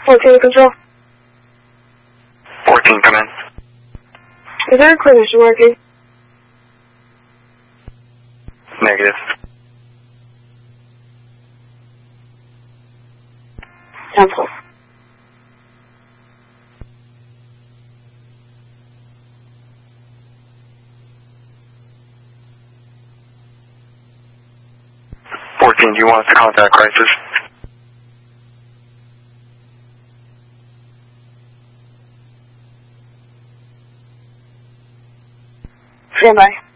14 control. 14, come in. Is air condition working? Negative. Cancel. Do you want us to contact crisis? Stand by.